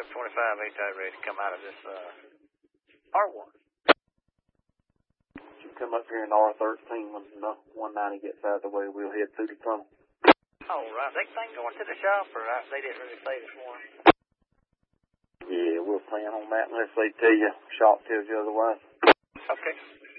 725 8 ready to come out of this R1. You come up here in R13 when the 190 gets out of the way, we'll head through the tunnel. All right. They think going to the shop, or they didn't really say this morning? Yeah, we'll plan on that unless they tell you, shop tells you otherwise. Okay.